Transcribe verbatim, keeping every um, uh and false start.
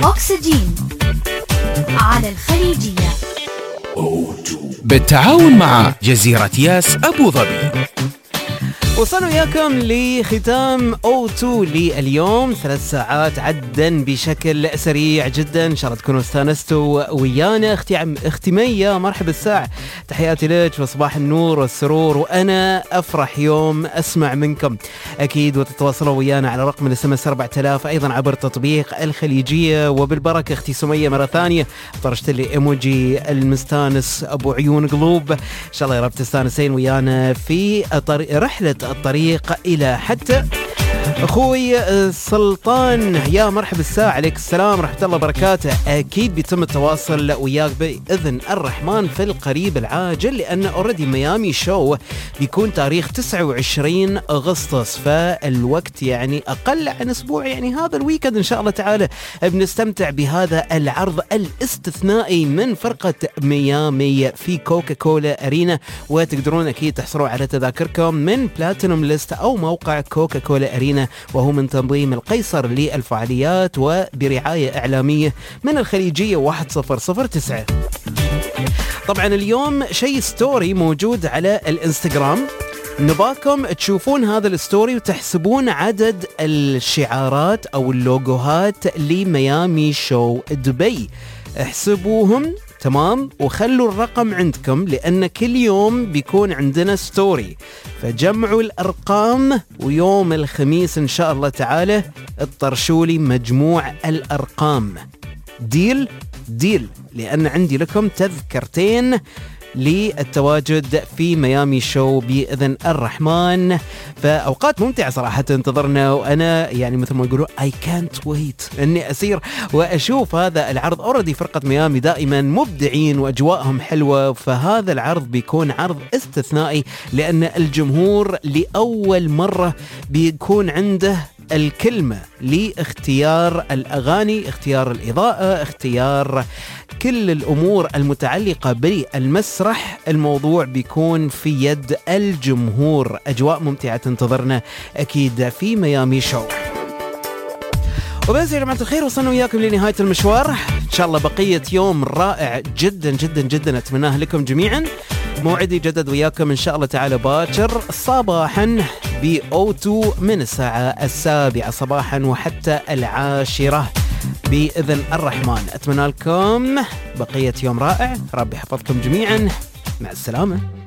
أكسجين على الخليجية بالتعاون مع جزيرة ياس أبو ظبي. وصلوا وياكم لختام أو تو لليوم. ثلاث ساعات عدا بشكل سريع جدا، إن شاء الله تكونوا استانستوا ويانا. اختي اختمية مرحبا الساعة، تحياتي لك وصباح النور والسرور، وأنا أفرح يوم أسمع منكم أكيد. وتتواصلوا ويانا على رقم الاس ام اس أربعة آلاف، أيضا عبر تطبيق الخليجية. وبالبركة اختي سمية مرة ثانية طرشت لي ايموجي المستانس أبو عيون قلوب، إن شاء الله يا رب تستانسين ويانا في رحلة الطريق إلى حتى. أخوي سلطان يا مرحبا الساعة، عليك السلام ورحمة الله وبركاته. أكيد بيتم التواصل وياك بإذن الرحمن في القريب العاجل، لأن أوريدي ميامي شو بيكون تاريخ تسعة وعشرين أغسطس، فالوقت يعني أقل عن أسبوع، يعني هذا الويكند إن شاء الله تعالى بنستمتع بهذا العرض الاستثنائي من فرقة ميامي في كوكا كولا أرينا. وتقدرون أكيد تحصلوا على تذاكركم من بلاتينوم ليست أو موقع كوكا كولا أرينا، وهو من تنظيم القيصر للفعاليات وبرعاية إعلامية من الخليجية واحد صفر صفر تسعة. طبعا اليوم شيء ستوري موجود على الانستغرام، نباكم تشوفون هذا الستوري وتحسبون عدد الشعارات أو اللوجوهات لميامي شو دبي. احسبوهم تمام وخلوا الرقم عندكم، لأن كل يوم بيكون عندنا ستوري، فجمعوا الأرقام ويوم الخميس إن شاء الله تعالى اطرشوا لي مجموع الأرقام. ديل ديل، لأن عندي لكم تذكرتين للتواجد في ميامي شو بإذن الرحمن. فأوقات ممتعة صراحة تنتظرنا، وأنا يعني مثل ما يقولوا I can't wait أني أسير وأشوف هذا العرض. أوردي فرقة ميامي دائما مبدعين وأجواءهم حلوة، فهذا العرض بيكون عرض استثنائي، لأن الجمهور لأول مرة بيكون عنده الكلمة لاختيار الأغاني، اختيار الإضاءة، اختيار كل الأمور المتعلقة بالمسرح. الموضوع بيكون في يد الجمهور. أجواء ممتعة تنتظرنا أكيد في ميامي شو. وبس يا جماعة الخير، وصلنا وياكم لنهاية المشوار. إن شاء الله بقية يوم رائع جدا جدا جدا أتمناه لكم جميعا. موعدي جدد وياكم إن شاء الله تعالى باكر صباحا ب أو تو من الساعة السابعة صباحا وحتى العاشرة بإذن الرحمن. أتمنى لكم بقية يوم رائع، ربي يحفظكم جميعا، مع السلامة.